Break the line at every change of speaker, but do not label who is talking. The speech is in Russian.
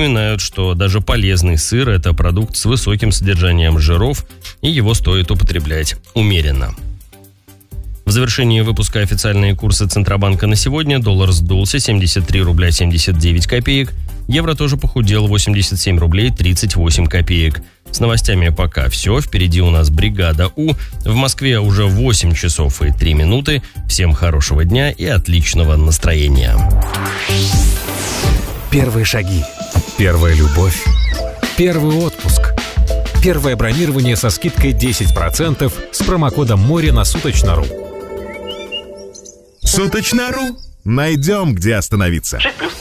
напоминают, что даже полезный сыр – это продукт с высоким содержанием жиров, и его стоит употреблять умеренно. В завершении выпуска официальные курсы Центробанка на сегодня. Доллар сдулся 73 рубля 79 копеек. Евро тоже похудел 87 рублей 38 копеек. С новостями пока все. Впереди у нас бригада У. В Москве уже 8 часов и 3 минуты. Всем хорошего дня и отличного настроения.
Первые шаги. Первая любовь. Первый отпуск. Первое бронирование со скидкой 10% с промокодом «Море» на Суточно.ру.
Суточно.ру. Найдем, где остановиться.
6+.